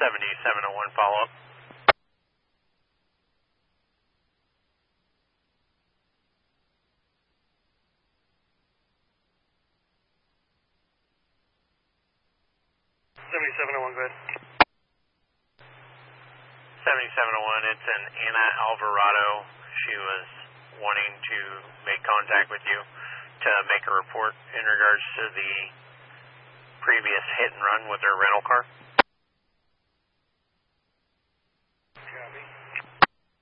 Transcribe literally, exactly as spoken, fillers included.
seventy-seven oh one follow-up. seventy-seven oh one, go ahead. seventy-seven oh one, it's an Anna Alvarado. She was wanting to make contact with you to make a report in regards to the previous hit and run with her rental car.